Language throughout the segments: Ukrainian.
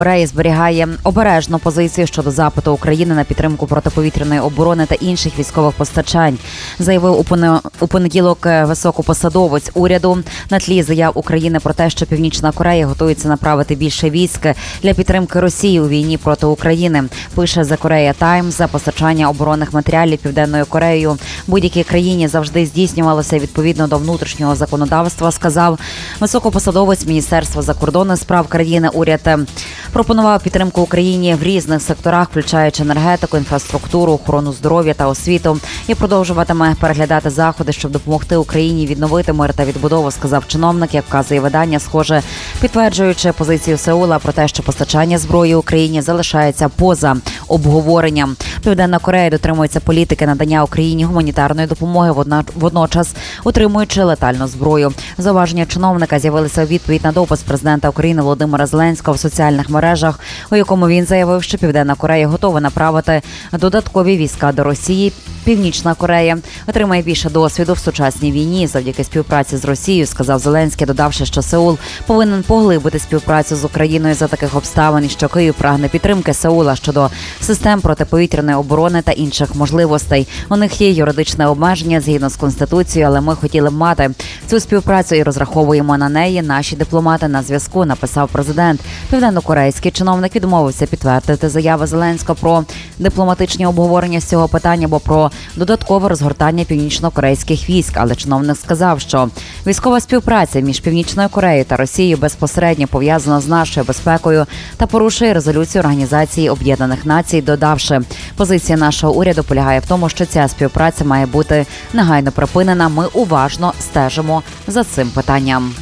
Корея зберігає обережну позицію щодо запиту України на підтримку протиповітряної оборони та інших військових постачань, заявив у понеділок високопосадовець уряду на тлі заяв України про те, що Північна Корея готується направити більше військ для підтримки Росії у війні проти України. Пише The Korea Times. За постачання оборонних матеріалів Південною Кореєю будь-якій країні завжди здійснювалося відповідно до внутрішнього законодавства, сказав високопосадовець Міністерства закордонних справ країни. Уряд пропонував підтримку Україні в різних секторах, включаючи енергетику, інфраструктуру, охорону здоров'я та освіту, і продовжуватиме переглядати заходи, щоб допомогти Україні відновити мир та відбудову, сказав чиновник, як вказує видання, схоже, підтверджуючи позицію Сеула про те, що постачання зброї Україні залишається поза обговоренням. Південна Корея дотримується політики надання Україні гуманітарної допомоги, водночас утримуючи летальну зброю. Зауваження чиновника з'явилися у відповідь на допис президента України Володимира Зеленського в соціальних мережах, у якому він заявив, що Південна Корея готова направити додаткові війська до Росії. Північна Корея отримає більше досвіду в сучасній війні завдяки співпраці з Росією, сказав Зеленський, додавши, що Сеул повинен поглибити співпрацю з Україною за таких обставин, і що Київ прагне підтримки Сеула щодо систем протиповітряної оборони та інших можливостей. У них є юридичне обмеження згідно з Конституцією, але ми хотіли б мати цю співпрацю і розраховуємо на неї. Наші дипломати на зв'язку, написав президент. Південнокорейський чиновник відмовився підтвердити заяви Зеленського про дипломатичні обговорення з цього питання або про додаткове розгортання північно-корейських військ, але чиновник сказав, що військова співпраця між Північною Кореєю та Росією безпосередньо пов'язана з нашою безпекою та порушує резолюцію Організації Об'єднаних Націй, додавши, позиція нашого уряду полягає в тому, що ця співпраця має бути негайно припинена. Ми уважно стежимо за цим питанням.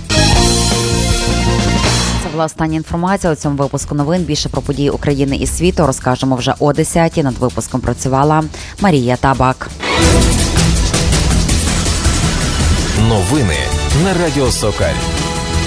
Це була остання інформація у цьому випуску новин. Більше про події України і світу розкажемо вже о 10-й. Над випуском працювала Марія Табак. Новини на Радіо Сокаль.